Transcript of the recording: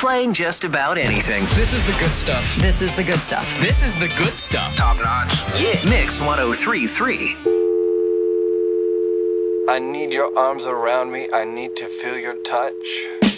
playing just about anything. This is the good stuff. This is the good stuff. This is the good stuff. Top notch. Yeah. Mix 103.3. I need your arms around me. I need to feel your touch.